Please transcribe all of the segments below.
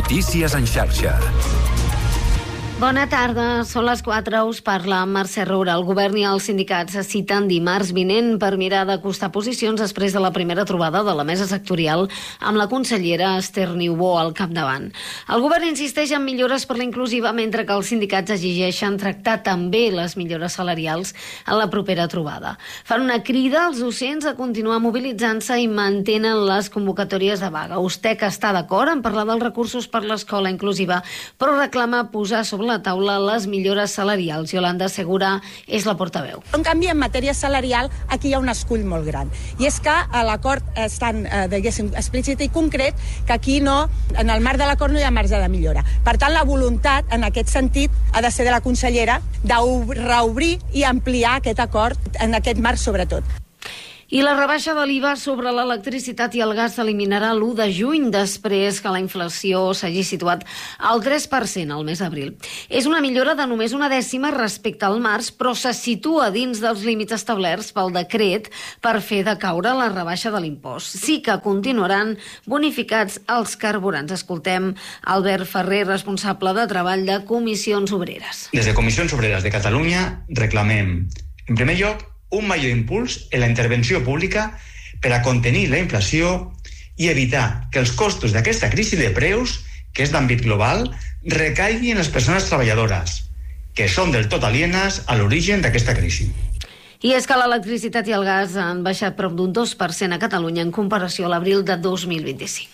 Notícies en xarxa. Bona tarda, són les 4, us parla Mercè Roura. El govern i els sindicats es citen dimarts vinent per mirar d'acostar posicions després de la primera trobada de la mesa sectorial amb la consellera Esther Niubó al capdavant. El govern insisteix en millores per la inclusiva, mentre que els sindicats exigeixen tractar també les millores salarials en la propera trobada. Fan una crida als docents a continuar mobilitzant-se i mantenen les convocatòries de vaga. USTEC està d'acord en parlar dels recursos per l'escola inclusiva, però reclama posar sobre la taula les millores salarials. Yolanda Segura és la portaveu. En canvi, en matèria salarial, aquí hi ha un escull molt gran. I és que a l'acord és tan, explícit i concret que aquí no, en el marc de l'acord no hi ha marge de millora. Per tant, la voluntat, en aquest sentit, ha de ser de la consellera de reobrir i ampliar aquest acord en aquest marc, sobretot. I la rebaixa de l'IVA sobre l'electricitat i el gas s'eliminarà l'1 de juny, després que la inflació s'hagi situat al 3% al mes d'abril. És una millora de només una dècima respecte al març, però se situa dins dels límits establerts pel decret per fer decaure la rebaixa de l'impost. Sí que continuaran bonificats els carburants. Escoltem Albert Ferrer, responsable de treball de Comissions Obreres. Des de Comissions Obreres de Catalunya reclamem, en primer lloc, un major impuls en la intervenció pública per a contenir la inflació i evitar que els costos d'aquesta crisi de preus, que és d'àmbit global, recaiguin en les persones treballadores, que són del tot alienes a l'origen d'aquesta crisi. I és que l'electricitat i el gas han baixat prop d'un 2% a Catalunya en comparació a l'abril de 2025.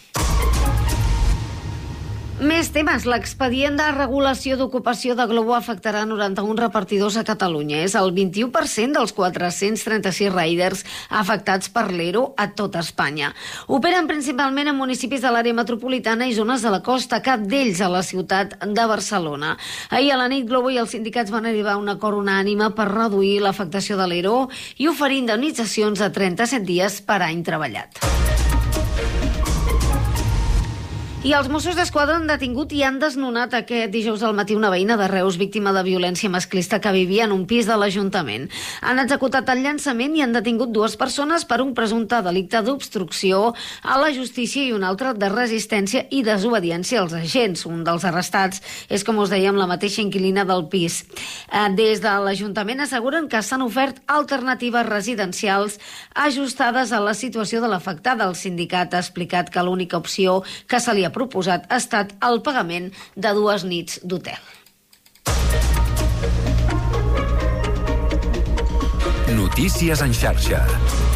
Més temes. L'expedient de regulació d'ocupació de Glovo afectarà 91 repartidors a Catalunya. És el 21% dels 436 riders afectats per l'ERO a tota Espanya. Operen principalment en municipis de l'àrea metropolitana i zones de la costa, cap d'ells a la ciutat de Barcelona. Ahir a la nit, Glovo i els sindicats van arribar a un acord unànime per reduir l'afectació de l'ERO i oferir indemnitzacions a 37 dies per any treballat. I els Mossos d'Esquadra han detingut i han desnonat aquest dijous al matí una veïna de Reus víctima de violència masclista que vivia en un pis de l'Ajuntament. Han executat el llançament i han detingut 2 persones per un presumpte delicte d'obstrucció a la justícia i un altre de resistència i desobediència als agents. Un dels arrestats és, com us dèiem, la mateixa inquilina del pis. Des de l'Ajuntament asseguren que s'han ofert alternatives residencials ajustades a la situació de l'afectada. El sindicat ha explicat que l'única opció que se li ha proposat ha estat el pagament de 2 nits d'hotel. Notícies en xarxa.